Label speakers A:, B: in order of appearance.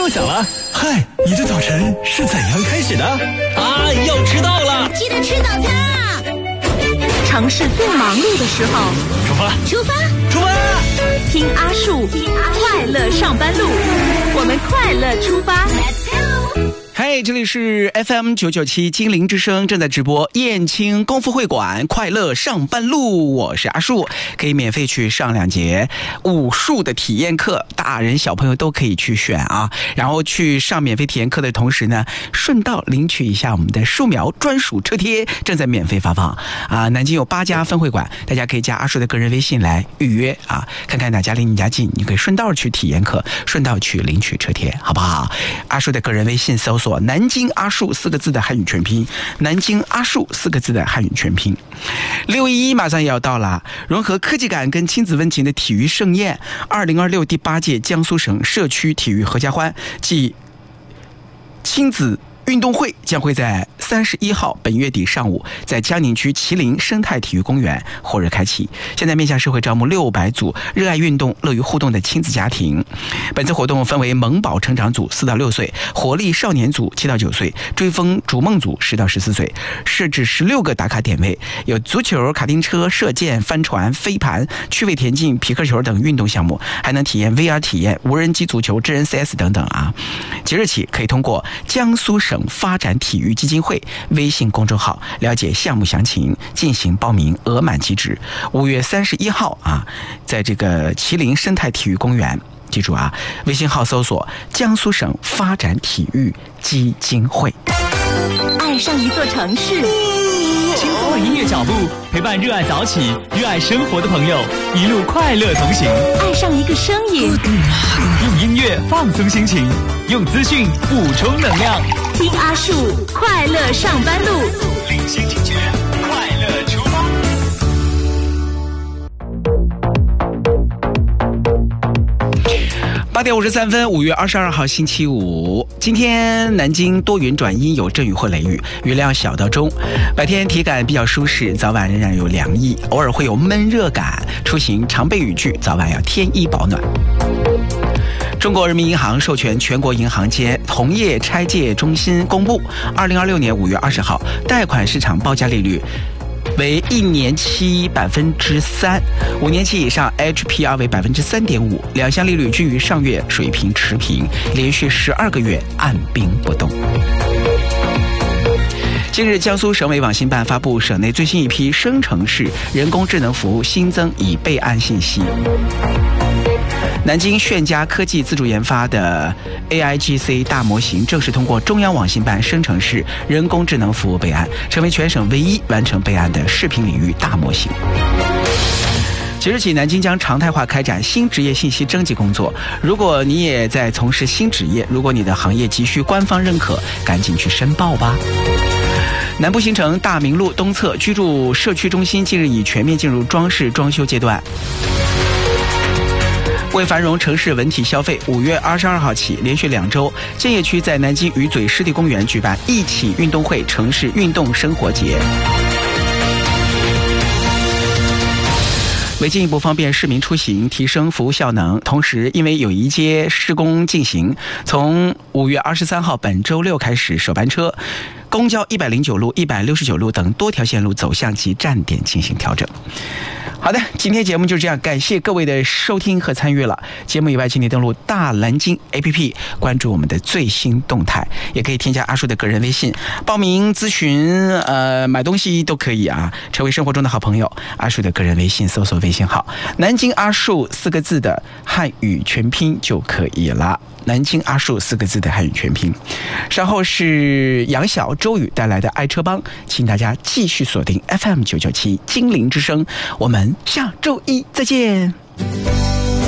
A: 又响了。嗨，你的早晨是怎样开始的？啊，要迟到了！
B: 记得吃早餐啊！城市最忙碌的时候，出发！听阿树，快乐上班路，我们快乐出发。
C: 嗨，这里是 FM997 精灵之声，正在直播燕青功夫会馆快乐上班路，我是阿树，可以免费去上2节武术的体验课，大人小朋友都可以去选啊。然后去上免费体验课的同时呢，顺道领取一下我们的树苗专属车贴，正在免费发放啊。南京有8家分会馆，大家可以加阿树的个人微信来预约啊，看看哪家离你家近，你可以顺道去体验课，顺道去领取车贴，好不好？阿树的个人微信搜索南京阿树4个字的汉语全拼，南京阿树4个字的汉语全拼。611马上也要到了，融合科技感跟亲子温情的体育盛宴，2026第8届江苏省社区体育合家欢暨亲子运动会将会在31号本月底上午在江宁区麒麟生态体育公园火热开启。现在面向社会招募600组热爱运动、乐于互动的亲子家庭。本次活动分为萌宝成长组4到6岁，活力少年组7到9岁，追风逐梦组10到14岁，设置16个打卡点位，有足球、卡丁车、射箭、帆船、飞盘、趣味田径、匹克球等运动项目，还能体验 VR 体验、无人机足球、智能 CS 等等啊。即日起可以通过江苏省发展体育基金会微信公众号了解项目详情，进行报名，额满即止。5月31号啊，在这个麒麟生态体育公园，记住啊，微信号搜索江苏省发展体育基金会。
B: 爱上一座城市，
A: 轻松的音乐脚步陪伴热爱早起、热爱生活的朋友一路快乐同行。
B: 爱上一个声音，
A: 用音乐放松心情，用资讯补充能量。
B: 听阿树快乐上班路，
A: 领先警觉，快乐出发。
C: 8点53分，5月22号星期五，今天南京多云转阴，有阵雨或雷雨，雨量小到中，白天体感比较舒适，早晚仍然有凉意，偶尔会有闷热感，出行常备雨具，早晚要添衣保暖。中国人民银行授权全国银行间同业拆借中心公布，2026年5月20号贷款市场报价利率为1年期3%，5年期以上 HPR 为3.5%，两项利率均与上月水平持平，连续12个月按兵不动。近日，江苏省委网信办发布省内最新一批生成式人工智能服务新增已备案信息。南京炫家科技自主研发的 AIGC 大模型正式通过中央网信办生成式人工智能服务备案，成为全省唯一完成备案的视频领域大模型。即日起，南京将常态化开展新职业信息征集工作。如果你也在从事新职业，如果你的行业急需官方认可，赶紧去申报吧。南部新城大明路东侧居住社区中心近日已全面进入装饰装修阶段。为繁荣城市文体消费，5月22号起连续2周，建邺区在南京鱼嘴湿地公园举办一起运动会城市运动生活节。为进一步方便市民出行，提升服务效能，同时因为友谊街施工进行，从5月23号本周六开始，首班车公交109路、169路等多条线路走向及站点进行调整。好的，今天节目就这样，感谢各位的收听和参与了。节目以外，请你登录大蓝鲸 APP， 关注我们的最新动态，也可以添加阿树的个人微信，报名咨询、买东西都可以啊，成为生活中的好朋友。阿树的个人微信搜索微信号南京阿树4个字的汉语全拼就可以了。南京阿树4个字的汉语全拼。稍后是杨晓、周宇带来的爱车帮，请大家继续锁定 FM997 精灵之声，我们下周一再见。